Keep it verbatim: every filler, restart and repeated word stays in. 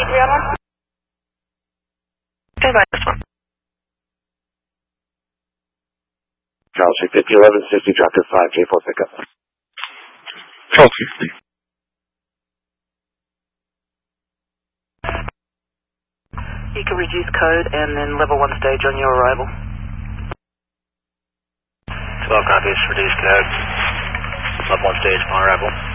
Should we have one? Okay, bye, this one. Charles three fifty, eleven sixty, drop to five J four pickup. Charles fifty. You can reduce code and then level one stage on your arrival. twelve copies, reduce code. Level one stage on arrival.